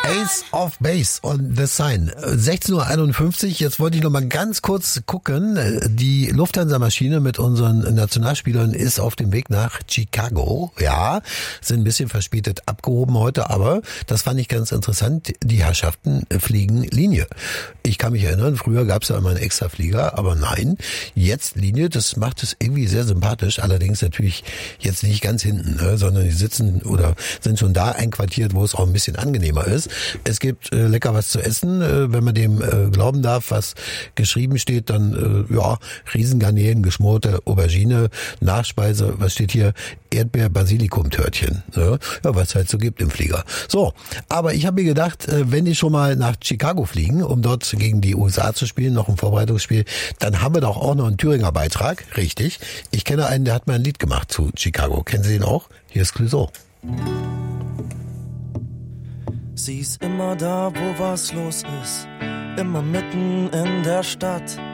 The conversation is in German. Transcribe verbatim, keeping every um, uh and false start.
Ace of Base on the Sign. sechzehn Uhr einundfünfzig, jetzt wollte ich noch mal ganz kurz gucken. Die Lufthansa-Maschine mit unseren Nationalspielern ist auf dem Weg nach Chicago. Ja, sind ein bisschen verspätet abgehoben heute, aber das fand ich ganz interessant. Die Herrschaften fliegen Linie. Ich kann mich erinnern, früher gab es ja immer einen Extraflieger, aber nein, jetzt Linie, das macht es irgendwie sehr sympathisch. Allerdings natürlich jetzt nicht ganz hinten, ne, sondern die sitzen oder sind schon da einquartiert, wo es auch ein bisschen angenehmer ist. Es gibt äh, lecker was zu essen, äh, wenn man dem äh, glauben darf, was geschrieben steht, dann äh, ja, Riesengarnelen, geschmorte Aubergine, Nachspeise, was steht hier? Erdbeer-Basilikum-Törtchen. Ne? Ja, was es halt so gibt im Flieger. So, aber ich habe mir gedacht, äh, wenn die schon mal nach Chicago fliegen, um dort gegen die U S A zu spielen, noch ein Vorbereitungsspiel, dann haben wir doch auch noch einen Thüringer Beitrag, richtig. Ich kenne einen, der hat mal ein Lied gemacht zu Chicago. Kennen Sie den auch? Hier ist Clouseau. Sie ist immer da, wo was los ist, immer mitten in der Stadt.